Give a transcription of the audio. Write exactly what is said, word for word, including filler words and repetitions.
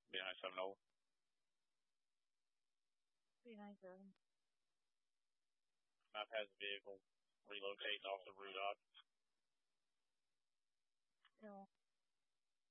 behind seven oh. Behind seven. Map has vehicle relocating off the route up. No.